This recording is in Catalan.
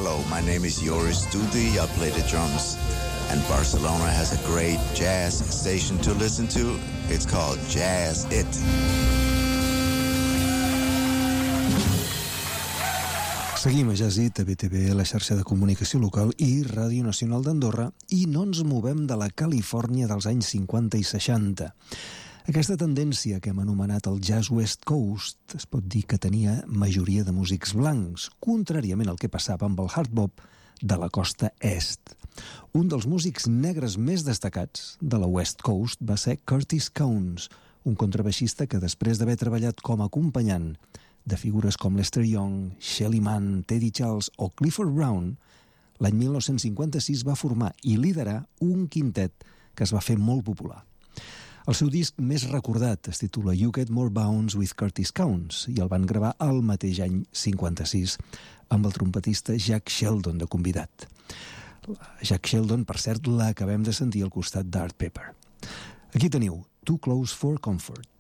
Hello, my name is Joris Studi. I play the drums. And Barcelona has a great jazz station to listen to. It's called Jazz It. Seguim a Jazz It, a BTV, la xarxa de comunicació local i Ràdio Nacional d'Andorra, i no ens movem de la Califòrnia dels anys 50 i 60. Aquesta tendència que hem anomenat el Jazz West Coast es pot dir que tenia majoria de músics blancs, contràriament al que passava amb el hard bop de la costa est. Un dels músics negres més destacats de la West Coast va ser Curtis Cowns, un contrabaixista que després d'haver treballat com a acompanyant de figures com Lester Young, Shelly Manne, Teddy Charles o Clifford Brown, l'any 1956 va formar i liderar un quintet que es va fer molt popular. El seu disc més recordat es titula You Get More Bounce with Curtis Cowns i el van gravar el mateix any 56 amb el trompetista Jack Sheldon de convidat. Jack Sheldon, per cert, l'acabem de sentir al costat d'Art Pepper. Aquí teniu Too Close for Comfort.